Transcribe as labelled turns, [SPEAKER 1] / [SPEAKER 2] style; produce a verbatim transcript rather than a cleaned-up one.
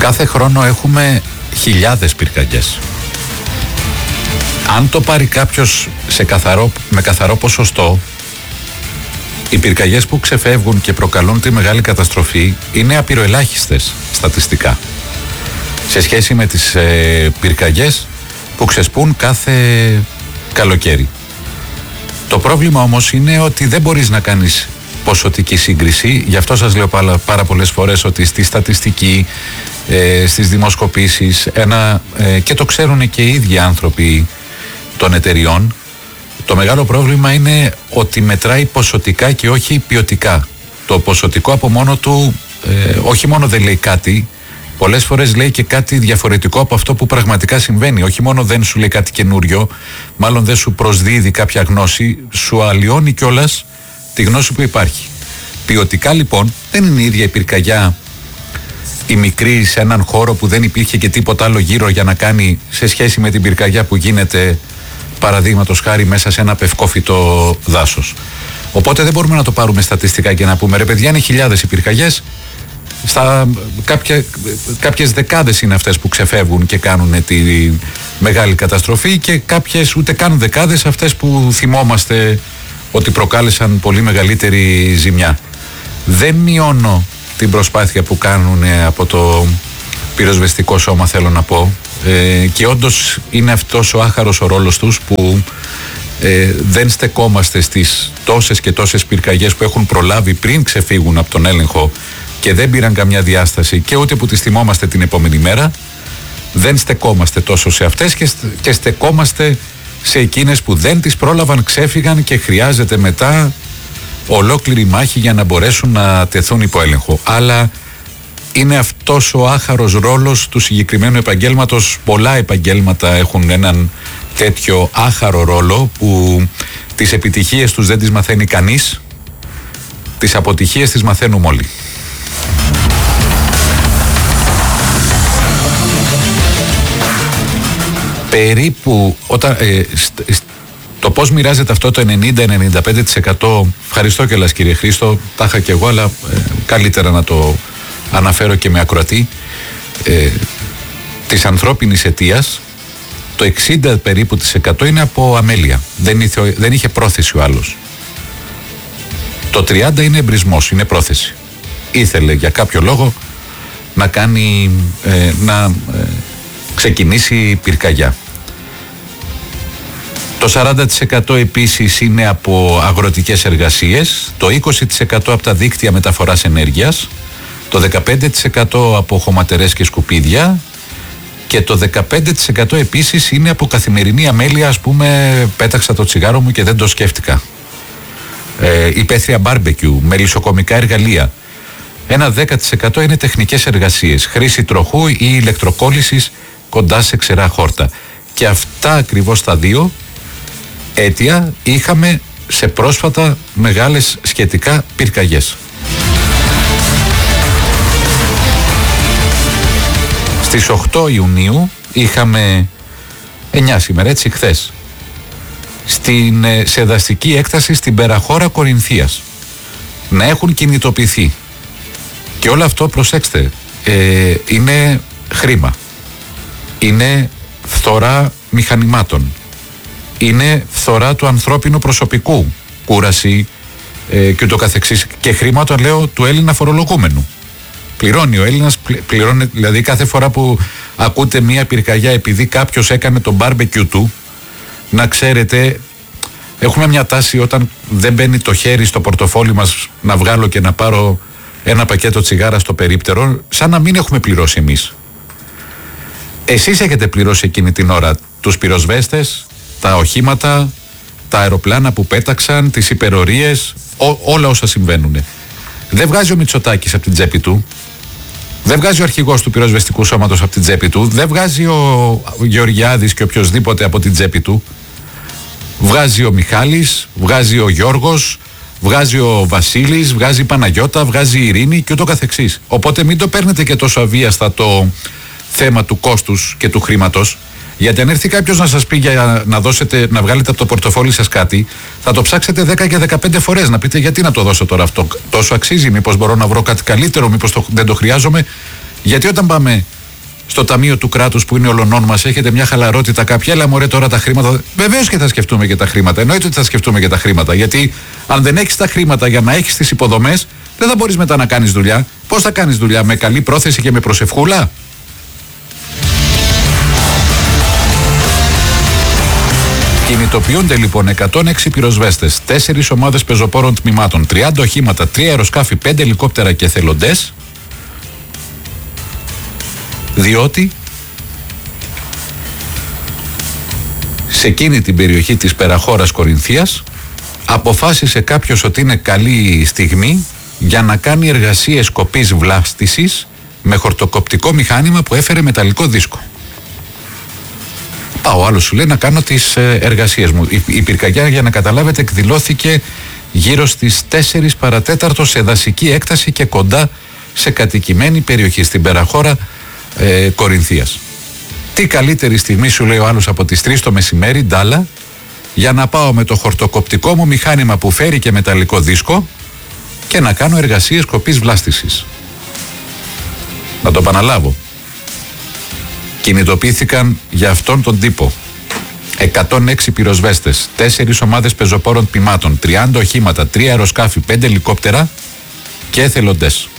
[SPEAKER 1] Κάθε χρόνο έχουμε χιλιάδες πυρκαγιές. Αν το πάρει κάποιος σε καθαρό, με καθαρό ποσοστό, οι πυρκαγιές που ξεφεύγουν και προκαλούν τη μεγάλη καταστροφή είναι απειροελάχιστες στατιστικά σε σχέση με τις ε, πυρκαγιές που ξεσπούν κάθε καλοκαίρι. Το πρόβλημα όμως είναι ότι δεν μπορείς να κάνεις ποσοτική σύγκριση. Γι' αυτό σας λέω πάρα, πάρα πολλές φορές ότι στη στατιστική, ε, στις δημοσκοπήσεις, ένα, ε, και το ξέρουν και οι ίδιοι άνθρωποι των εταιριών, το μεγάλο πρόβλημα είναι ότι μετράει ποσοτικά και όχι ποιοτικά. Το ποσοτικό από μόνο του ε, όχι μόνο δεν λέει κάτι, πολλές φορές λέει και κάτι διαφορετικό από αυτό που πραγματικά συμβαίνει. Όχι μόνο δεν σου λέει κάτι καινούριο, μάλλον δεν σου προσδίδει κάποια γνώση, σου αλλοιώνει κιόλας τη γνώση που υπάρχει. Ποιοτικά λοιπόν δεν είναι η ίδια η πυρκαγιά η μικρή σε έναν χώρο που δεν υπήρχε και τίποτα άλλο γύρω για να κάνει, σε σχέση με την πυρκαγιά που γίνεται παραδείγματος χάρη μέσα σε ένα πευκόφυτο δάσος. Οπότε δεν μπορούμε να το πάρουμε στατιστικά και να πούμε ρε παιδιά, είναι χιλιάδες οι πυρκαγιές, στα κάποια, κάποιες δεκάδες είναι αυτές που ξεφεύγουν και κάνουν τη μεγάλη καταστροφή και κάποιες ούτε καν δεκάδες αυτές που θυμόμαστε ότι προκάλεσαν πολύ μεγαλύτερη ζημιά. Δεν μειώνω την προσπάθεια που κάνουν από το πυροσβεστικό σώμα, θέλω να πω, ε, και όντως είναι αυτός ο άχαρος ο ρόλος τους που ε, δεν στεκόμαστε στις τόσες και τόσες πυρκαγιές που έχουν προλάβει πριν ξεφύγουν από τον έλεγχο και δεν πήραν καμιά διάσταση και ούτε που τις θυμόμαστε την επόμενη μέρα. Δεν στεκόμαστε τόσο σε αυτές και, και στεκόμαστε σε εκείνες που δεν τις πρόλαβαν, ξέφυγαν και χρειάζεται μετά ολόκληρη μάχη για να μπορέσουν να τεθούν υπό έλεγχο. Αλλά είναι αυτός ο άχαρος ρόλος του συγκεκριμένου επαγγέλματος. Πολλά επαγγέλματα έχουν έναν τέτοιο άχαρο ρόλο που τις επιτυχίες τους δεν τις μαθαίνει κανείς, τις αποτυχίες τις μαθαίνουμε όλοι. Περίπου όταν, ε, στ, στ, το πώς μοιράζεται αυτό το ενενήντα με ενενήντα πέντε τοις εκατό, ευχαριστώ κιόλας κύριε Χρήστο, τα είχα κι εγώ, αλλά ε, καλύτερα να το αναφέρω και με ακροατή, ε, της ανθρώπινης αιτίας, το εξήντα περίπου της εκατό είναι από αμέλεια. Δεν, ήθε, δεν είχε πρόθεση ο άλλος. Το τριάντα είναι εμπρισμός, είναι πρόθεση. Ήθελε για κάποιο λόγο να κάνει, ε, να ε, ξεκινήσει πυρκαγιά. Το σαράντα τοις εκατό επίσης είναι από αγροτικές εργασίες, το είκοσι τοις εκατό από τα δίκτυα μεταφοράς ενέργειας, το δεκαπέντε τοις εκατό από χωματερές και σκουπίδια και το δεκαπέντε τοις εκατό επίσης είναι από καθημερινή αμέλεια, ας πούμε πέταξα το τσιγάρο μου και δεν το σκέφτηκα. Ε, υπαίθρια μπάρμπεκιου, μελισσοκομικά εργαλεία. Ένα δέκα τοις εκατό είναι τεχνικές εργασίες, χρήση τροχού ή ηλεκτροκόλλησης κοντά σε ξερά χόρτα. Και αυτά ακριβώς τα δύο αίτια είχαμε σε πρόσφατα μεγάλες σχετικά πυρκαγιές. Στις οκτώ Ιουνίου είχαμε εννιά σήμερα, έτσι χθες, στην, σε δαστική έκταση στην Περαχώρα Κορινθίας να έχουν κινητοποιηθεί. Και όλο αυτό, προσέξτε, ε, είναι χρήμα, είναι φθορά μηχανημάτων, είναι φθορά του ανθρώπινου προσωπικού, κούραση ε, και ούτω καθεξής, και χρήμα, όταν λέω, του Έλληνα φορολογούμενου. Πληρώνει ο Έλληνας, πληρώνει, δηλαδή κάθε φορά που ακούτε μία πυρκαγιά επειδή κάποιος έκανε το μπάρμπεκιου του, να ξέρετε, έχουμε μια τάση όταν δεν μπαίνει το χέρι στο πορτοφόλι μας να βγάλω και να πάρω ένα πακέτο τσιγάρα στο περίπτερο, σαν να μην έχουμε πληρώσει εμείς. Εσείς έχετε πληρώσει εκείνη την ώρα τους πυροσβέστες, τα οχήματα, τα αεροπλάνα που πέταξαν, τις υπερορίες, ό, όλα όσα συμβαίνουν. Δεν βγάζει ο Μητσοτάκης από την τσέπη του, δεν βγάζει ο αρχηγός του πυροσβεστικού σώματος από την τσέπη του, δεν βγάζει ο Γεωργιάδης και οποιοσδήποτε από την τσέπη του. Βγάζει ο Μιχάλης, βγάζει ο Γιώργος, βγάζει ο Βασίλης, βγάζει η Παναγιώτα, βγάζει η Ειρήνη και ούτω καθεξής. Οπότε μην το παίρνετε και τόσο αβίαστα το θέμα του κόστους και του χρήματος, γιατί αν έρθει κάποιος να σας πει για να, δώσετε, να βγάλετε από το πορτοφόλι σας κάτι, θα το ψάξετε δέκα και δεκαπέντε φορές να πείτε γιατί να το δώσω τώρα αυτό. Τόσο αξίζει, μήπως μπορώ να βρω κάτι καλύτερο, μήπως το, δεν το χρειάζομαι. Γιατί όταν πάμε στο ταμείο του κράτους που είναι ολονών μας έχετε μια χαλαρότητα κάποια, έλα μωρέ τώρα τα χρήματα. Βεβαίως και θα σκεφτούμε και τα χρήματα. Εννοείται ότι θα σκεφτούμε και τα χρήματα. Γιατί αν δεν έχεις τα χρήματα για να έχεις τις υποδομές, δεν θα μπορείς μετά να κάνεις δουλειά. Πώς θα κάνεις δουλειά, με καλή πρόθεση και με προσευχούλα? Κινητοποιούνται λοιπόν εκατόν έξι πυροσβέστες, τέσσερις ομάδες πεζοπόρων τμήματων, τριάντα οχήματα, τρία αεροσκάφη, πέντε ελικόπτερα και εθελοντές, διότι σε εκείνη την περιοχή της Περαχώρας Κορινθίας αποφάσισε κάποιος ότι είναι καλή στιγμή για να κάνει εργασίες κοπής βλάστησης με χορτοκοπτικό μηχάνημα που έφερε μεταλλικό δίσκο. Πάω, άλλος σου λέει να κάνω τις εργασίες μου. Η, η πυρκαγιά, για να καταλάβετε, εκδηλώθηκε γύρω στις τέσσερις παρατέταρτο σε δασική έκταση και κοντά σε κατοικημένη περιοχή στην Περαχώρα ε, Κορινθίας. Τι καλύτερη στιγμή, σου λέει ο άλλος, από τις τρεις το μεσημέρι, ντάλα, για να πάω με το χορτοκοπτικό μου μηχάνημα που φέρει και μεταλλικό δίσκο και να κάνω εργασίες κοπής βλάστησης. Να το επαναλάβω. Κινητοποιήθηκαν για αυτόν τον τύπο εκατόν έξι πυροσβέστες, τέσσερις ομάδες πεζοπόρων τμήματων, τριάντα οχήματα, τρία αεροσκάφη, πέντε ελικόπτερα και εθελοντές.